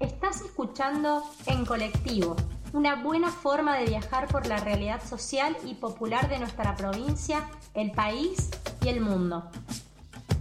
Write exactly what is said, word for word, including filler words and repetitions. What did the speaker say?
Estás escuchando En Colectivo, una buena forma de viajar por la realidad social y popular de nuestra provincia, el país y el mundo.